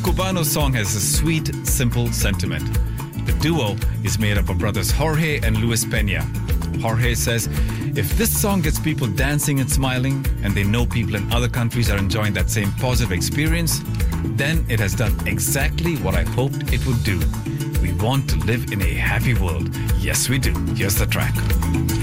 Cubano song has a sweet, simple sentiment. The duo is made up of brothers Jorge and Luis Peña. Jorge says, if this song gets people dancing and smiling, and they know people in other countries are enjoying that same positive experience, then it has done exactly what I hoped it would do. We want to live in a happy world. Yes, we do. Here's the track.